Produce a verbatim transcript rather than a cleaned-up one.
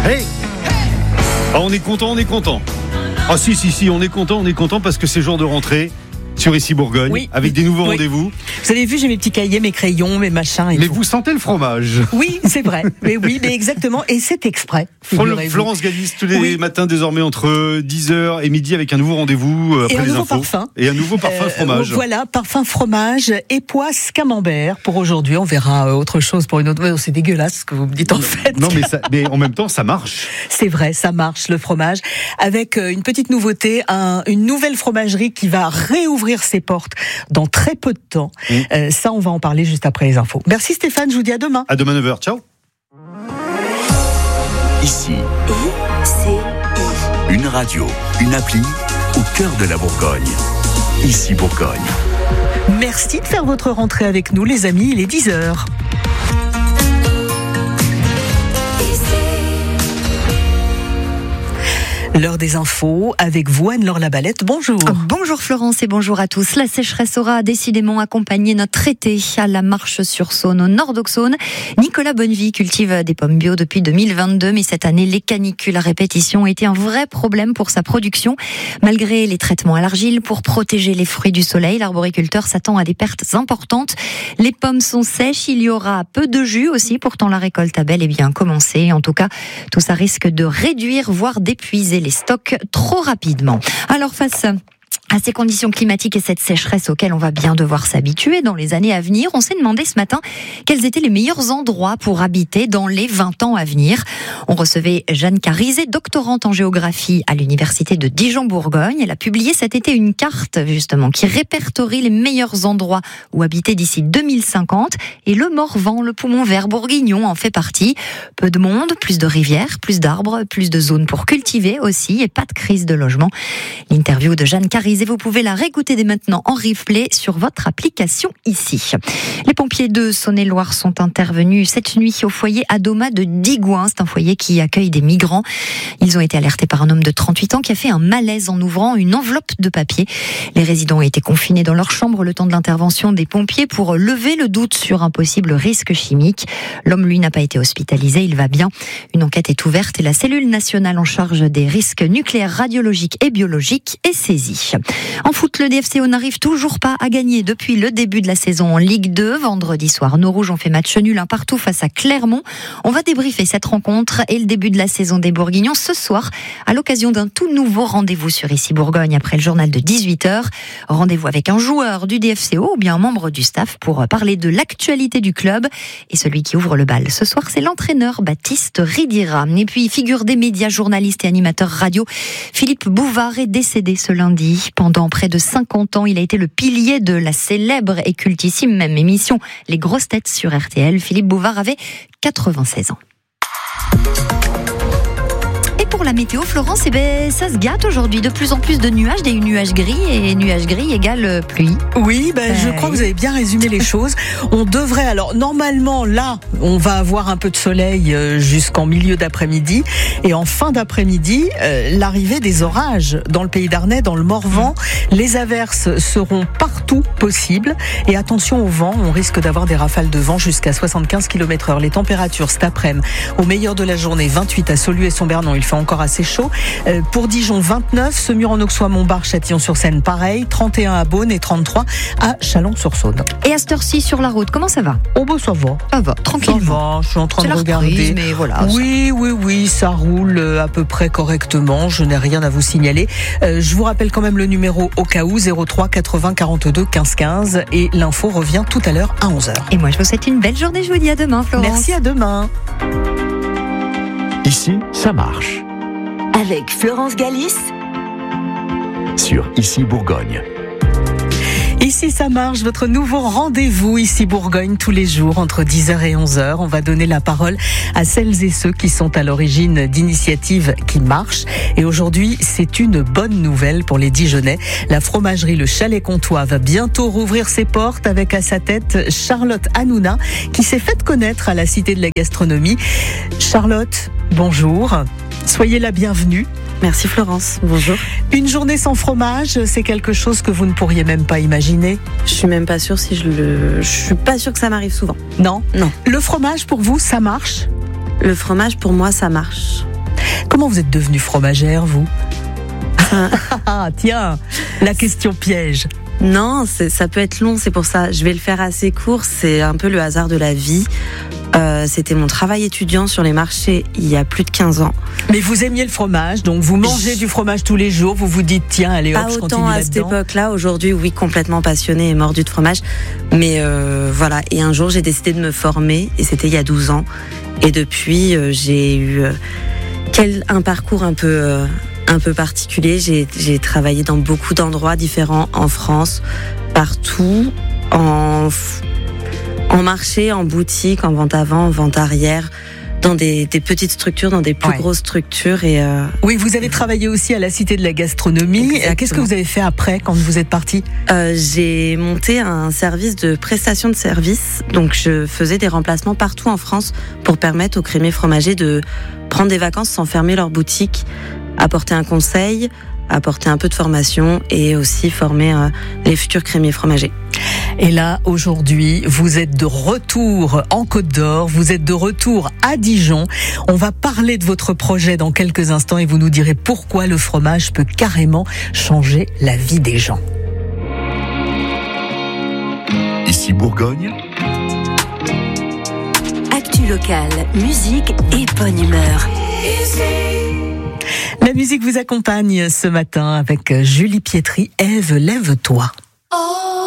Hey, ah, on est content, on est content. Ah si, si, si, on est content, on est content parce que c'est jour de rentrée sur Ici Bourgogne, oui. avec des nouveaux oui. rendez-vous. Vous avez vu, j'ai mes petits cahiers, mes crayons, mes machins et Mais tout. vous sentez le fromage. Oui, c'est vrai. Mais oui, mais exactement. Et c'est exprès. figurez-vous. Florence Galis, tous les Oui. matins désormais entre dix heures et midi avec un nouveau rendez-vous euh, après Et un les nouveau infos. parfum. Et un nouveau parfum Euh, fromage. Voilà, parfum fromage et poisse camembert pour aujourd'hui. On verra euh, autre chose pour une autre. Oh, c'est dégueulasse ce que vous me dites en fait. Non mais, ça, mais en même temps ça marche. C'est vrai, ça marche le fromage. Avec euh, une petite nouveauté, un, une nouvelle fromagerie qui va réouvrir ses portes dans très peu de temps. Mmh. Euh, ça, on va en parler juste après les infos. Merci Stéphane, je vous dis à demain. À demain neuf heures, ciao. Ici, I C I. une radio, une appli au cœur de la Bourgogne. Ici Bourgogne. Merci de faire votre rentrée avec nous les amis, il est dix heures. L'heure des infos avec vous, Anne-Laure Labalette. Bonjour. Bonjour Florence et bonjour à tous. La sécheresse aura décidément accompagné notre été à la Marche-sur-Saône, au nord d'Auxonne. Nicolas Bonnevie cultive des pommes bio depuis deux mille vingt-deux, mais cette année, les canicules à répétition ont été un vrai problème pour sa production. Malgré les traitements à l'argile pour protéger les fruits du soleil, l'arboriculteur s'attend à des pertes importantes. Les pommes sont sèches, il y aura peu de jus aussi, pourtant la récolte a bel et bien commencé. En tout cas, tout ça risque de réduire, voire d'épuiser les stocks trop rapidement. Alors face à ces conditions climatiques et cette sécheresse auxquelles on va bien devoir s'habituer dans les années à venir, on s'est demandé ce matin quels étaient les meilleurs endroits pour habiter dans les vingt ans à venir. On recevait Jeanne Carizet, doctorante en géographie à l'université de Dijon-Bourgogne. Elle a publié cet été une carte justement qui répertorie les meilleurs endroits où habiter d'ici deux mille cinquante et le Morvan, le poumon vert bourguignon en fait partie. Peu de monde, plus de rivières, plus d'arbres, plus de zones pour cultiver aussi et pas de crise de logement. L'interview de Jeanne Carizet, vous pouvez la réécouter dès maintenant en replay sur votre application ici. Les pompiers de Saône-et-Loire sont intervenus cette nuit au foyer Adoma de Digoin. C'est un foyer qui accueille des migrants. Ils ont été alertés par un homme de trente-huit ans qui a fait un malaise en ouvrant une enveloppe de papier. Les résidents ont été confinés dans leur chambre le temps de l'intervention des pompiers pour lever le doute sur un possible risque chimique. L'homme, lui, n'a pas été hospitalisé. Il va bien. Une enquête est ouverte et la cellule nationale en charge des risques nucléaires, radiologiques et biologiques est saisie. En foot, le D F C O n'arrive toujours pas à gagner depuis le début de la saison en Ligue deux. Vendredi soir, nos Rouges ont fait match nul un partout face à Clermont. On va débriefer cette rencontre et le début de la saison des Bourguignons ce soir à l'occasion d'un tout nouveau rendez-vous sur Ici Bourgogne après le journal de dix-huit heures. Rendez-vous avec un joueur du D F C O ou bien un membre du staff pour parler de l'actualité du club. Et celui qui ouvre le bal ce soir, c'est l'entraîneur Baptiste Ridira. Et puis, figure des médias, journaliste et animateur radio, Philippe Bouvard est décédé ce lundi. Pendant près de cinquante ans, il a été le pilier de la célèbre et cultissime même émission Les Grosses Têtes sur R T L. Philippe Bouvard avait quatre-vingt-seize ans. Pour la météo, Florence, eh ben, ça se gâte aujourd'hui. De plus en plus de nuages, des nuages gris, et nuages gris égale pluie. Oui, ben, Euh, je crois que vous avez bien résumé les choses. On devrait, alors normalement, là, on va avoir un peu de soleil jusqu'en milieu d'après-midi. Et en fin d'après-midi, euh, l'arrivée des orages dans le pays d'Arnais, dans le Morvan. Les averses seront partout possibles. Et attention au vent, on risque d'avoir des rafales de vent jusqu'à soixante-quinze kilomètres heure. Les températures cet après-midi, au meilleur de la journée, vingt-huit à Saulieu et Sombernon, il fait encore assez chaud. Euh, pour Dijon, vingt-neuf, Semur-en-Auxois, Montbard, Châtillon-sur-Seine, pareil, trente et un à Beaune et trente-trois à Chalon-sur-Saône. Et à cette heure-ci, sur la route, comment ça va? Oh bah ça va. Ça va, Ça tranquillement. va, je suis en train C'est de la regarder. reprise, mais voilà. Oui, oui, oui, ça roule à peu près correctement. Je n'ai rien à vous signaler. Euh, je vous rappelle quand même le numéro au cas où, zéro trois quatre-vingts quarante-deux quinze quinze. Et l'info revient tout à l'heure à onze heures. Et moi, je vous souhaite une belle journée. Je vous dis à demain, Florence. Merci, à demain. Ici, ça marche. Avec Florence Galis. Sur Ici Bourgogne. Ici ça marche, votre nouveau rendez-vous Ici Bourgogne tous les jours entre dix heures et onze heures. On va donner la parole à celles et ceux qui sont à l'origine d'initiatives qui marchent. Et aujourd'hui, c'est une bonne nouvelle pour les Dijonnais. La fromagerie Le Chalet Comtois va bientôt rouvrir ses portes avec à sa tête Charlotte Hanouna qui s'est faite connaître à la Cité de la Gastronomie. Charlotte, bonjour. Soyez la bienvenue. Merci Florence, bonjour. Une journée sans fromage, c'est quelque chose que vous ne pourriez même pas imaginer. Je suis même pas sûre si je le... Je suis pas sûre que ça m'arrive souvent. Non ? Non. Le fromage, pour vous, ça marche ? Le fromage, pour moi, ça marche. Comment vous êtes devenue fromagère, vous ? Ah, tiens, la question piège. Non, c'est, ça peut être long, c'est pour ça. Je vais le faire assez court, c'est un peu le hasard de la vie. Euh, c'était mon travail étudiant sur les marchés il y a plus de quinze ans. Mais vous aimiez le fromage, donc vous mangez du fromage tous les jours, vous vous dites tiens, allez hop, Pas je continue autant à là-dedans. cette époque-là, aujourd'hui oui, complètement passionnée et mordue de fromage. Mais euh, voilà, et un jour j'ai décidé de me former, et c'était il y a douze ans. Et depuis, euh, j'ai eu euh, quel, un parcours un peu... Euh, un peu particulier. J'ai, j'ai travaillé dans beaucoup d'endroits différents en France, partout, en, en marché, en boutique, en vente avant, en vente arrière, dans des, des petites structures, dans des plus ouais. grosses structures. Et euh, oui, vous avez travaillé aussi à la Cité de la Gastronomie. Exactement. Qu'est-ce que vous avez fait après, quand vous êtes parti ? euh, J'ai monté un service de prestation de services. Donc, je faisais des remplacements partout en France pour permettre aux crémiers fromagers de prendre des vacances sans fermer leur boutique, apporter un conseil, apporter un peu de formation et aussi former euh, les futurs crémiers fromagers. Et là, aujourd'hui, vous êtes de retour en Côte d'Or, vous êtes de retour à Dijon. On va parler de votre projet dans quelques instants et vous nous direz pourquoi le fromage peut carrément changer la vie des gens. Ici Bourgogne. Actu locale, musique et bonne humeur. La musique vous accompagne ce matin avec Julie Pietri. Ève, lève-toi. Oh.